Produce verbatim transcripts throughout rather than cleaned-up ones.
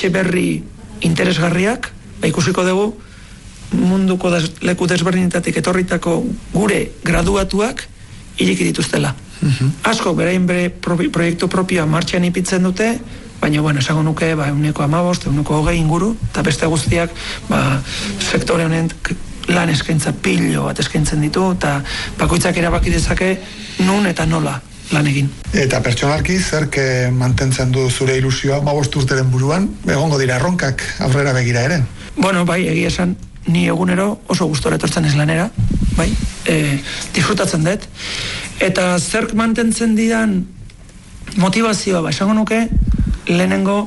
etxe berri interesgarriak, ba, ikusiko dugu munduko des, leku desberdinetatik etorritako gure graduatuak iriki dituztela. Uh-huh. Asko, berain bere pro, proiektu propioa martxan ipitzen dute, baina, bueno, esango nuke, ba, euneko amabost, euneko hogei inguru, eta beste guztiak, ba, sektore honen lan eskaintza pilo bat eskaintzen ditu, eta bakoitzak erabaki dezake nun eta nola lan egin. Eta pertsonalki, zerk mantentzen du zure ilusioa amabost urteren buruan, egongo dira erronkak aurrera begira ere? Bueno, bai, egia esan, ni egunero oso gustora etortzen ez lanera, bai, e, disfrutatzen dut, eta zerk mantentzen didan motivazioa, ba, esango nuke, lehenengo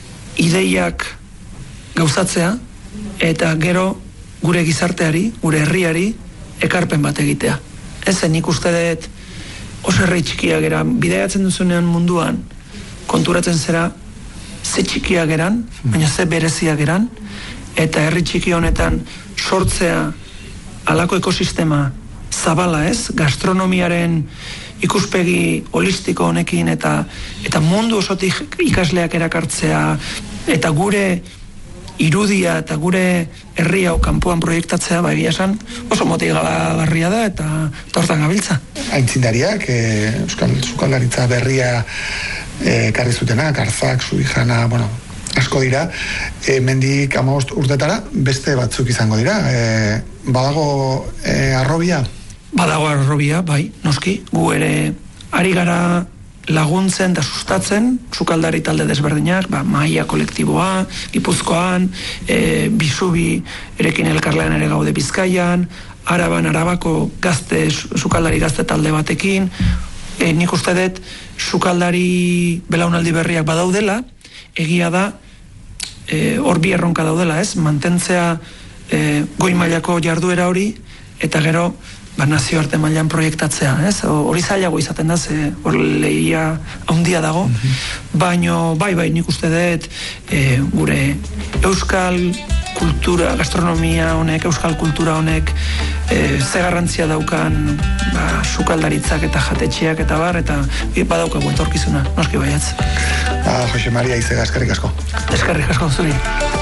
ideiak gauzatzea, eta gero gure gizarteari, gure herriari, ekarpen bat egitea. Ez zen, nik uste dut oso herri txikia gera, bidaiatzen duzunean munduan, konturatzen zera, ze txikia geran, baina ze berezia geran, eta herri txiki honetan sortzea halako ekosistema zabala, ez? Gastronomiaren ikuspegi holistiko honekin eta eta mundu osotik ikasleak erakartzea eta gure irudia eta gure herri hau kanpoan proiektatzea, ba, egia esan oso motibagarria da eta hortan gabiltza. Aintzindariak, eh, euskal sukaldaritza berria ekarri eh, zutenak, Arzak, Subijana, bueno, asko dira, e, mendik hamabost urtetara beste batzuk izango dira. E, badago e, arrobia? Badago arrobia, bai, noski. Gu ere ari gara laguntzen da sustatzen, sukaldari talde desberdinak, ba, Maia kolektiboa, Gipuzkoan, e, Bisubi erekin elkarlean ere gaude Bizkaian, Araban, Arabako gazte, sukaldari gazte talde batekin, e, nik uste dut sukaldari belaunaldi berriak badaudela, egia da, hor e, bi erronka daudela, ez? Mantentzea e, goi mailako jarduera hori, eta gero, ba, nazioarte mailan proiektatzea, ez? Hori zailago izaten da, ze hor lehia handia dago, mm-hmm. baino, bai, bai, nik uste dut, e, gure euskal kultura, gastronomia honek, euskal kultura honek, e, ze garrantzia daukan, ba, sukaldaritzak eta jatetxeak eta bar, eta badaukagu etorkizuna, noski baiatz. Ba, Jose Maria Izega, eskerrik asko. Eskerrik asko zuri.